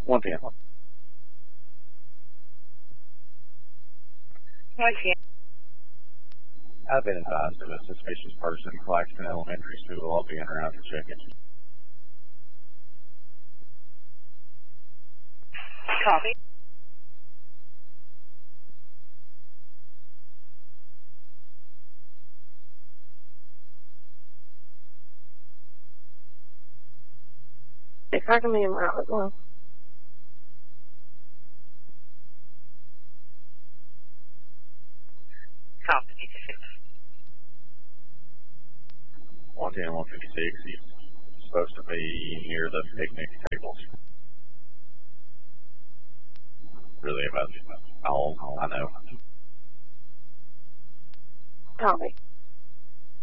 110. 110. I've been advised of a suspicious person in Claxton Elementary School. I'll be in around to check it. Copy. They're talking to me about it now. Copy. 110, 156. He's supposed to be near the picnic tables. Really about all I know. Copy.